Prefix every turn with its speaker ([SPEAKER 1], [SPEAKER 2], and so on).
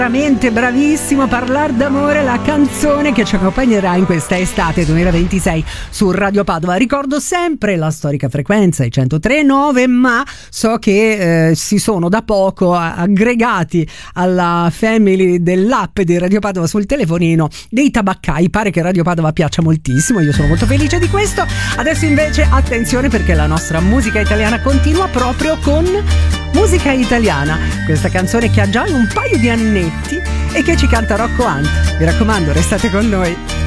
[SPEAKER 1] Veramente bravissimo a parlare d'amore, la canzone che ci accompagnerà in questa estate 2026 su Radio Padova. Ricordo sempre la storica frequenza, i 103.9, ma so che si sono da poco aggregati alla family dell'app di Radio Padova sul telefonino dei tabaccai. Pare che Radio Padova piaccia moltissimo, io sono molto felice di questo. Adesso invece attenzione, perché la nostra musica italiana continua proprio con musica italiana, questa canzone che ha già un paio di annetti e che ci canta Rocco Hunt. Vi raccomando, restate con noi.